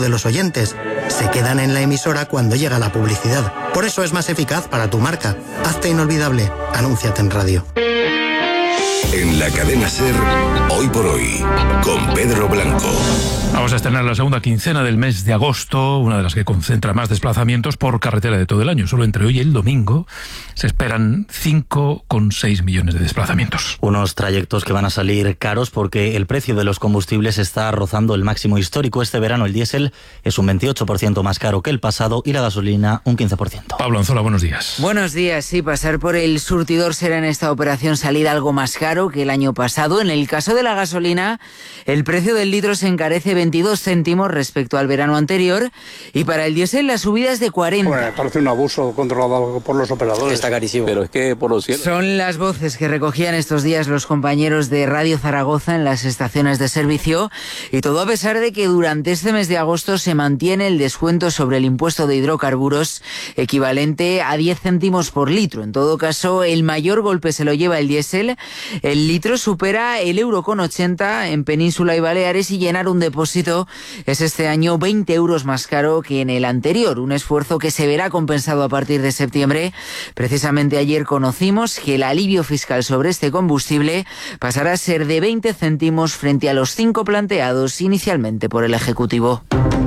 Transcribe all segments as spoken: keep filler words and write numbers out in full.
de los oyentes. Se quedan en la emisora cuando llega la publicidad. Por eso es más eficaz para tu marca. Hazte inolvidable. Anúnciate en radio. En la cadena SER, Hoy por Hoy, con Pedro Blanco. Vamos a estrenar la segunda quincena del mes de agosto, una de las que concentra más desplazamientos por carretera de todo el año. Solo entre hoy y el domingo se esperan cinco coma seis millones de desplazamientos. Unos trayectos que van a salir caros porque el precio de los combustibles está rozando el máximo histórico. Este verano el diésel es un veintiocho por ciento más caro que el pasado y la gasolina un quince por ciento. Pablo Anzola, buenos días. Buenos días. Sí, pasar por el surtidor será en esta operación salir algo más caro que el año pasado. En el caso de la gasolina, el precio del litro se encarece veintidós céntimos respecto al verano anterior y para el diésel la subida es de cuarenta. Bueno, me parece un abuso controlado por los operadores. Está carísimo. Pero es que por los cielos. Son las voces que recogían estos días los compañeros de Radio Zaragoza en las estaciones de servicio y todo a pesar de que durante este mes de agosto se mantiene el descuento sobre el impuesto de hidrocarburos equivalente a diez céntimos por litro. En todo caso, el mayor golpe se lo lleva el diésel. El litro supera el euro con ochenta en Península y Baleares y llenar un depósito es este año veinte euros más caro que en el anterior, un esfuerzo que se verá compensado a partir de septiembre. Precisamente ayer conocimos que el alivio fiscal sobre este combustible pasará a ser de veinte céntimos frente a los cinco planteados inicialmente por el Ejecutivo.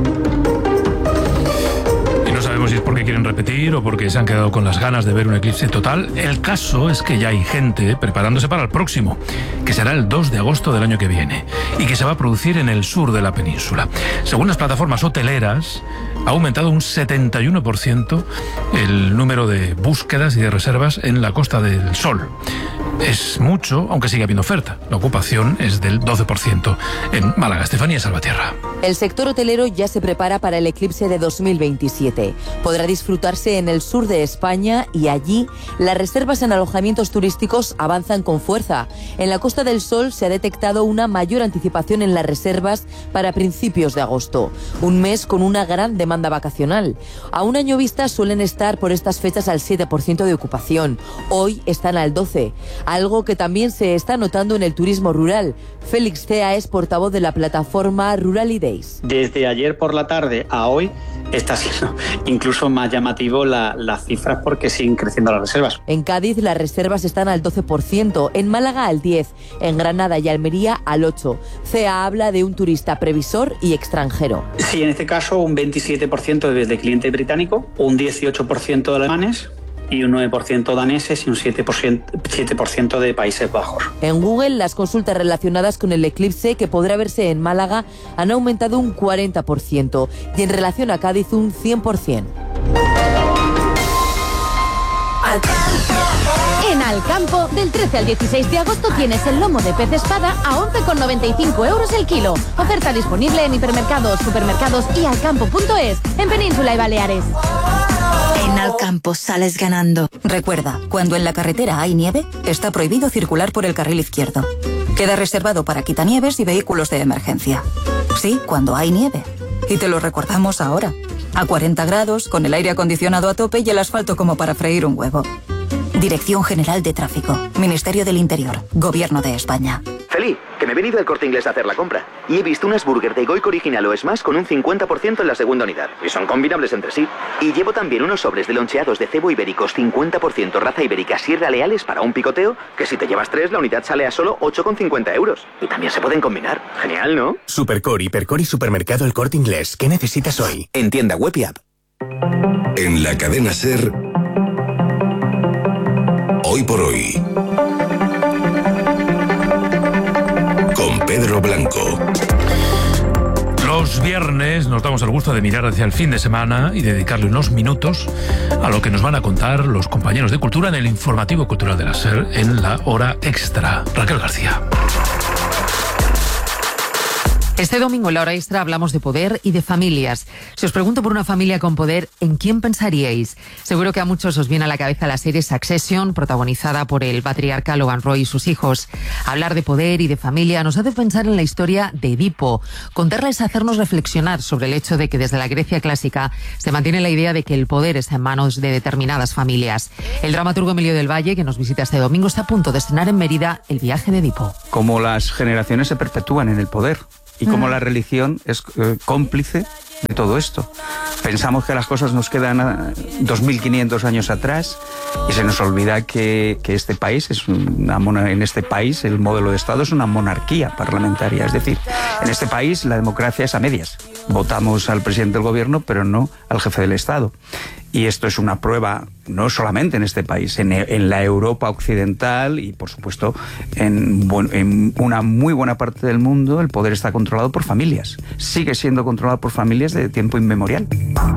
No sabemos si es porque quieren repetir o porque se han quedado con las ganas de ver un eclipse total. El caso es que ya hay gente preparándose para el próximo, que será el dos de agosto del año que viene y que se va a producir en el sur de la península. Según las plataformas hoteleras, ha aumentado un setenta y uno por ciento el número de búsquedas y de reservas en la Costa del Sol. Es mucho, aunque sigue habiendo oferta. La ocupación es del doce por ciento en Málaga. Estefanía Salvatierra. El sector hotelero ya se prepara para el eclipse de dos mil veintisiete. Podrá disfrutarse en el sur de España y allí las reservas en alojamientos turísticos avanzan con fuerza. En la Costa del Sol se ha detectado una mayor anticipación en las reservas para principios de agosto. Un mes con una gran demanda vacacional. A un año vista suelen estar por estas fechas al siete por ciento de ocupación. Hoy están al doce por ciento. Algo que también se está notando en el turismo rural. Félix Cea es portavoz de la plataforma Rurally Days. Desde ayer por la tarde a hoy está siendo incluso más llamativo la, las cifras porque siguen creciendo las reservas. En Cádiz las reservas están al doce por ciento, en Málaga al diez por ciento, en Granada y Almería al ocho por ciento. Cea habla de un turista previsor y extranjero. Sí, en este caso un veintisiete por ciento de cliente británico, un dieciocho por ciento de alemanes y un nueve por ciento daneses y un siete por ciento de Países Bajos. En Google, las consultas relacionadas con el eclipse, que podrá verse en Málaga, han aumentado un cuarenta por ciento y en relación a Cádiz un cien por ciento. En Alcampo, del trece al dieciséis de agosto tienes el lomo de pez espada a once con noventa y cinco euros el kilo. Oferta disponible en hipermercados, supermercados y alcampo punto es en Península y Baleares. En Alcampo sales ganando. Recuerda, cuando en la carretera hay nieve, está prohibido circular por el carril izquierdo. Queda reservado para quitanieves y vehículos de emergencia. Sí, cuando hay nieve. Y te lo recordamos ahora. A cuarenta grados, con el aire acondicionado a tope y el asfalto como para freír un huevo. Dirección General de Tráfico. Ministerio del Interior. Gobierno de España. Feli, que me he venido al Corte Inglés a hacer la compra y he visto unas burger de Goico original o Smash con un cincuenta por ciento en la segunda unidad. Y son combinables entre sí. Y llevo también unos sobres de loncheados de cebo ibéricos cincuenta por ciento raza ibérica Sierra Leales para un picoteo, que si te llevas tres la unidad sale a solo ocho con cincuenta euros. Y también se pueden combinar. Genial, ¿no? Supercore, Hipercore y Supermercado El Corte Inglés. ¿Qué necesitas hoy? En tienda web y app. En la cadena SER, Hoy por Hoy, con Pedro Blanco. Los viernes nos damos el gusto de mirar hacia el fin de semana y dedicarle unos minutos a lo que nos van a contar los compañeros de Cultura en el informativo cultural de la SER en la hora extra. Raquel García. Este domingo en la hora extra hablamos de poder y de familias. Si os pregunto por una familia con poder, ¿en quién pensaríais? Seguro que a muchos os viene a la cabeza la serie Succession, protagonizada por el patriarca Logan Roy y sus hijos. Hablar de poder y de familia nos hace pensar en la historia de Edipo. Contarles hacernos reflexionar sobre el hecho de que desde la Grecia clásica se mantiene la idea de que el poder está en manos de determinadas familias. El dramaturgo Emilio del Valle, que nos visita este domingo, está a punto de estrenar en Mérida El viaje de Edipo. Cómo las generaciones se perpetúan en el poder. Y cómo mm. la religión es eh, cómplice de todo esto. Pensamos que las cosas nos quedan a dos mil quinientos años atrás y se nos olvida que, que este país es una mona, en este país el modelo de Estado es una monarquía parlamentaria. Es decir, en este país la democracia es a medias. Votamos al presidente del gobierno, pero no al jefe del Estado. Y esto es una prueba no solamente en este país, en, en la Europa occidental y, por supuesto, en, en una muy buena parte del mundo el poder está controlado por familias. Sigue siendo controlado por familias de tiempo inmemorial.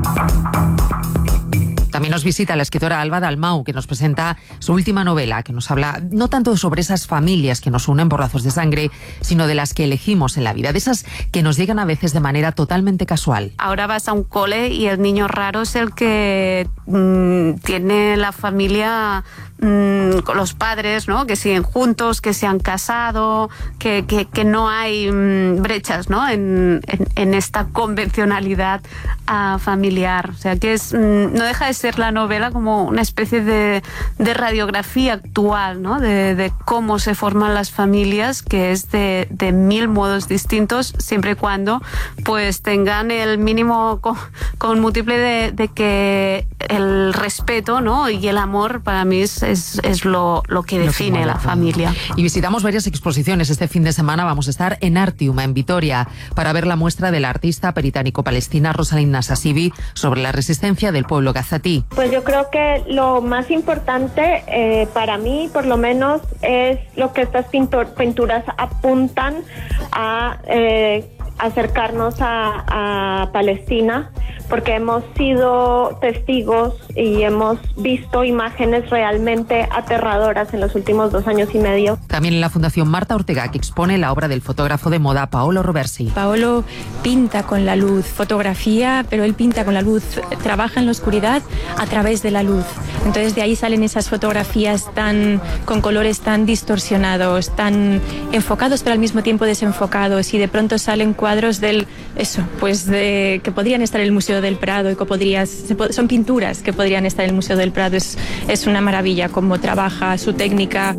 También nos visita la escritora Alba Dalmau, que nos presenta su última novela, que nos habla no tanto sobre esas familias que nos unen por lazos de sangre, sino de las que elegimos en la vida, de esas que nos llegan a veces de manera totalmente casual. Ahora vas a un cole y el niño raro es el que mmm, tiene la familia mmm, con los padres, ¿no? Que siguen juntos, que se han casado, que, que, que no hay mmm, brechas, ¿no? en, en, en esta convencionalidad uh, familiar. O sea, que es mmm, no deja de ser la novela como una especie de, de radiografía actual, ¿no? De, de cómo se forman las familias, que es de, de mil modos distintos, siempre y cuando pues tengan el mínimo con, con múltiple de, de que el respeto, ¿no? Y el amor para mí es, es, es lo, lo que define la familia. Y visitamos varias exposiciones. Este fin de semana vamos a estar en Artium, en Vitoria, para ver la muestra de la artista británico-palestina Rosalind Nassasibi sobre la resistencia del pueblo gazatí. Pues yo creo que lo más importante eh, para mí, por lo menos, es lo que estas pintor, pinturas apuntan a eh, acercarnos a, a Palestina, porque hemos sido testigos y hemos visto imágenes realmente aterradoras en los últimos dos años y medio. También en la Fundación Marta Ortega, que expone la obra del fotógrafo de moda Paolo Roversi. Paolo pinta con la luz, fotografía, pero él pinta con la luz, trabaja en la oscuridad a través de la luz. Entonces de ahí salen esas fotografías tan con colores tan distorsionados, tan enfocados pero al mismo tiempo desenfocados, y de pronto salen cuadros del eso, pues de que podrían estar en el Museo del Prado y que podrías, son pinturas que podrían estar en el Museo del Prado. Es, es una maravilla cómo trabaja, su técnica.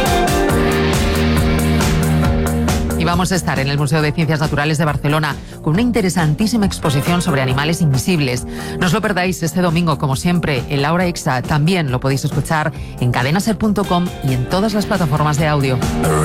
Y vamos a estar en el Museo de Ciencias Naturales de Barcelona con una interesantísima exposición sobre animales invisibles. No os lo perdáis este domingo, como siempre, en la hora extra. También lo podéis escuchar en cadenaser punto com y en todas las plataformas de audio.